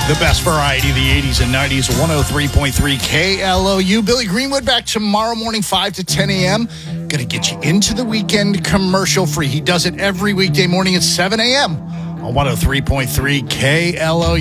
The best variety of the 80s and 90s, 103.3 KLOU. Billy Greenwood back tomorrow morning, 5 to 10 a.m. Going to get you into the weekend commercial free. He does it every weekday morning at 7 a.m. on 103.3 KLOU.